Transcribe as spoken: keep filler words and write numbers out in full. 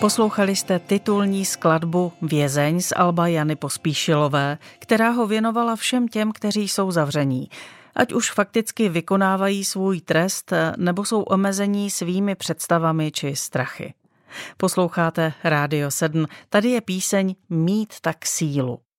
Poslouchali jste titulní skladbu Vězeň z alba Jany Pospíšilové, která ho věnovala všem těm, kteří jsou zavření. Ať už fakticky vykonávají svůj trest, nebo jsou omezení svými představami či strachy. Posloucháte Rádio sedm, tady je píseň Mít tak sílu.